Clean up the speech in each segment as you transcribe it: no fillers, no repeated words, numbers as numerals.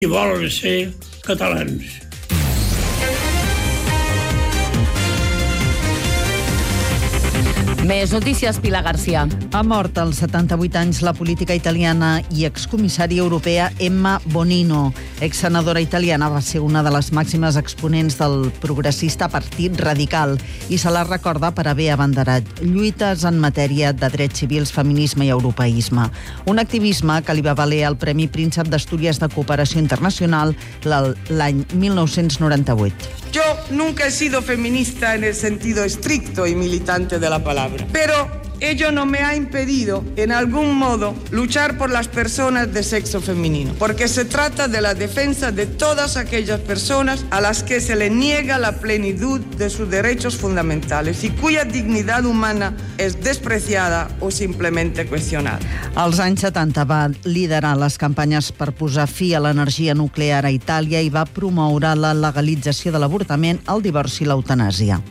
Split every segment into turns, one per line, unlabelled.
i volen ser catalans.
Més notícies, Pilar García.
Ha mort als 78 anys la política italiana i excomissària europea Emma Bonino. Exsenadora italiana, va ser una de les màximes exponents del progressista Partit Radical i se la recorda per haver abanderat lluites en matèria de drets civils, feminisme i europeisme. Un activisme que li va valer el Premi Príncep d'Astúries de Cooperació Internacional l'any 1998.
Yo nunca he sido feminista en el sentido estricto y militante de la palabra, pero ello no me ha impedido, en algún modo, luchar por las personas de sexo femenino, porque se trata de la defensa de todas aquellas personas a las que se les niega la plenitud de sus derechos fundamentales y cuya dignidad humana es despreciada o simplemente cuestionada.
Als anys 70 va liderar les campanyes per posar fi a l'energia nuclear a Itàlia i va promoure la legalització de l'avortament, el divorci i l'eutanàsia.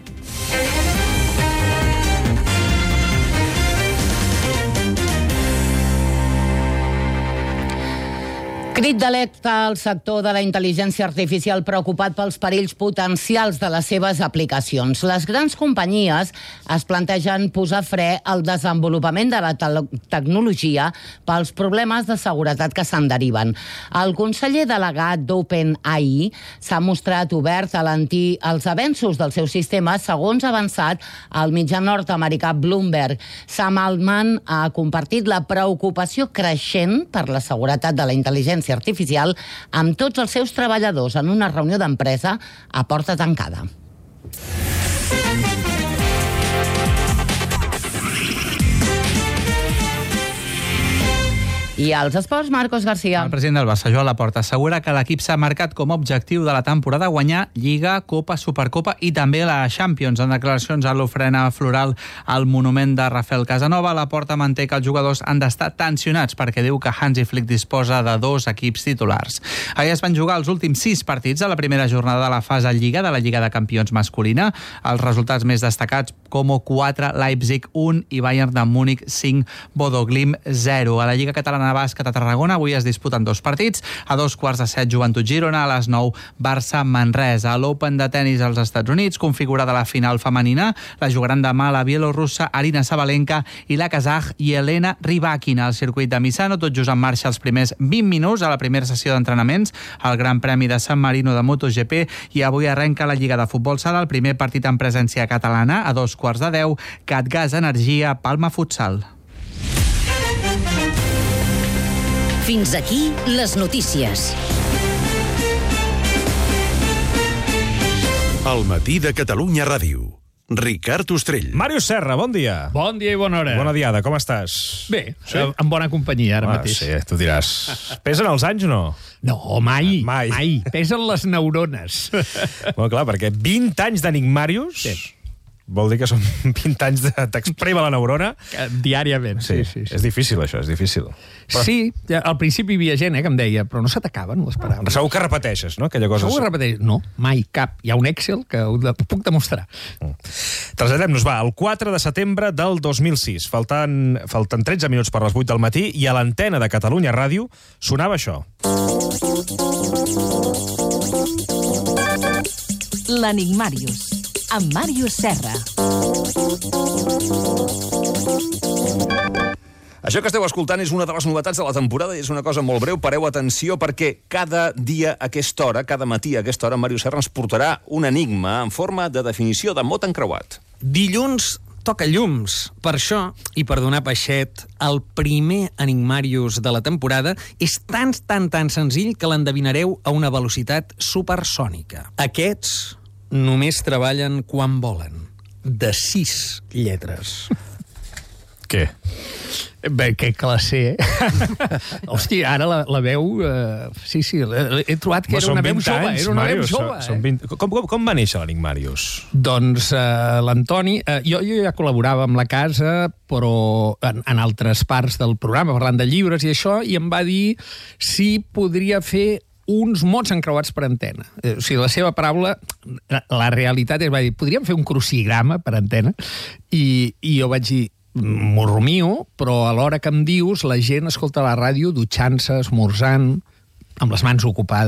Crit d'alerta al sector de la intel·ligència artificial preocupat pels perills potencials de les seves aplicacions. Les grans companyies es plantegen posar fre al desenvolupament de la tecnologia pels problemes de seguretat que se'n deriven. El conseller delegat d'OpenAI s'ha mostrat obert a alentir els avenços del seu sistema, segons ha avançat el mitjà nord-americà Bloomberg. Sam Altman ha compartit la preocupació creixent per la seguretat de la intel·ligència artificial amb tots els seus treballadors en una reunió d'empresa a porta tancada. I als esports, Marcos García.
El president del Barça, Joan Laporta, assegura que l'equip s'ha marcat com a objectiu de la temporada guanyar Lliga, Copa, Supercopa i també la Champions. En declaracions a l'ofrena floral al monument de Rafael Casanova, Laporta manté que els jugadors han d'estar tensionats perquè diu que Hansi Flick disposa de 2 equips titulars. Ahir es van jugar els últims 6 partits de la primera jornada de la fase Lliga de la Lliga de Campions masculina. Els resultats més destacats, Como 4, Leipzig 1 i Bayern de Múnich 5, Bodo Glimt 0. A la Lliga Catalana de Bàsquet a Tarragona avui es disputen 2 partits. A 2:15 Joventut Girona, a les 9 Barça Manresa. A l'Open de tenis als Estats Units, configurada la final femenina, la jugaran demà la bielorussa Arina Sabalenka i la kazaj Yelena Rybakina. Al circuit de Misano, tot just en marxa els primers 20 minuts a la primera sessió d'entrenaments al Gran Premi de San Marino de MotoGP i avui arrenca la Lliga de Futbol Sala, el primer partit en presència catalana a 2:10, Catgas Energia, Palma Futsal.
Fins aquí les notícies.
El matí de Catalunya Ràdio. Ricard Ostrell.
Màrius Serra, bon dia.
Bon dia i bona hora.
Bona diada, com estàs?
Bé, sí? En bona companyia ara mateix.
Sí, tu diràs. Pesen els anys o no?
No, mai. Pesen les neurones.
Bueno, clar, perquè 20 anys d'Enigmàrius... Sí. Vol dir que són 20 anys t'exprema la neurona.
Diàriament, sí.
És difícil, això, és difícil.
Però... Sí, al principi hi havia gent que em deia, però no se t'acaben les paraules.
Segur que repeteixes, no? Aquella cosa...
Segur que repeteixes. No, mai, cap. Hi ha un Excel que ho puc demostrar.
Traslladem-nos, el 4 de setembre del 2006. Falten 13 minuts per les 8 del matí i a l'antena de Catalunya Ràdio sonava això.
L'Enigmàrius, amb Màrius Serra.
Això que esteu escoltant és una de les novetats de la temporada i és una cosa molt breu. Pareu atenció perquè cada dia a aquesta hora, cada matí a aquesta hora, Màrius Serra ens portarà un enigma en forma de definició de mot encreuat.
Dilluns toca llums. Per això, i per donar peixet, el primer Enigmàrius de la temporada és tan senzill que l'endevinareu a una velocitat supersònica. Aquests només treballen quan volen. De 6 lletres.
Què?
Bé, que classe, Hòstia, ara la veu... Sí, he trobat que era una veu jove. Era una veu jove.
Com va néixer l'Enigmàrius?
Doncs l'Antoni... Jo ja col·laborava amb la casa, però en altres parts del programa, parlant de llibres i això, i em va dir si podria fer uns mots encreuats per antena. O sigui, la seva paraula, la realitat és, va dir, podríem fer un crucigrama per antena? I jo vaig dir, m'ho rumio, però a l'hora que em dius, la gent escolta la ràdio dutxant-se, esmorzant, amb les mans ocupades.